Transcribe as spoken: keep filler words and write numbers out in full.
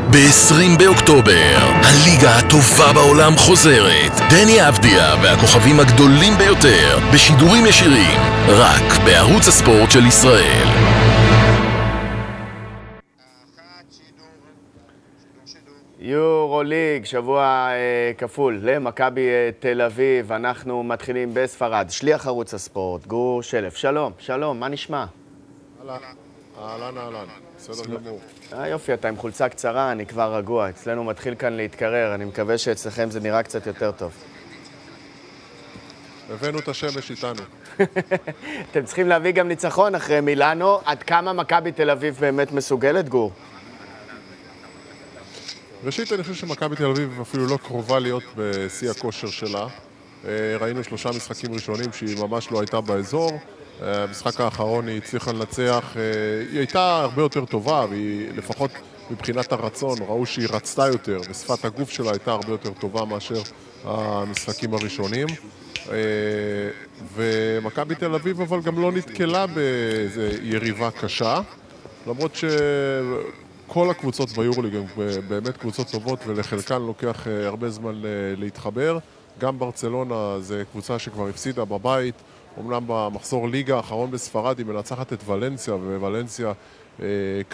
ב-עשרים באוקטובר, הליגה הטובה בעולם חוזרת. דני אבדיה והכוכבים הגדולים ביותר, בשידורים ישירים, רק בערוץ הספורט של ישראל. יורו ליג, שבוע אה, כפול למכבי אה, תל אביב. אנחנו מתחילים בספרד. שליח ערוץ הספורט, גור שלף. שלום, שלום, מה נשמע? אהלן, אהלן, אהלן. בסדר גמור. אה, יופי, אתה עם חולצה קצרה, אני כבר רגוע. אצלנו מתחיל כאן להתקרר, אני מקווה שאצלכם זה נראה קצת יותר טוב. הבאנו את השמש איתנו. אתם צריכים להביא גם ניצחון אחרי מילאנו. עד כמה מכבי תל אביב באמת מסוגלת, גור? ראשית, אני חושב שמכבי תל אביב אפילו לא קרובה להיות בשיא הכושר שלה. ראינו שלושה משחקים ראשונים שהיא ממש לא הייתה באזור. המשחק האחרון היא הצליחה לנצח. היא הייתה הרבה יותר טובה, והיא לפחות מבחינת הרצון, ראו שהיא רצתה יותר, ושפת הגוף שלה הייתה הרבה יותר טובה מאשר המשחקים הראשונים. ומכבי תל אביב אבל גם לא נתקלה באיזו יריבה קשה, למרות ש... כל הקבוצות ביורוליג הן באמת קבוצות טובות, ולחלקן לוקח הרבה זמן להתחבר. גם ברצלונה זה קבוצה שכבר הפסידה בבית, אומנם במחזור ליגה האחרון בספרד היא מנצחת את ולנסיה, וולנסיה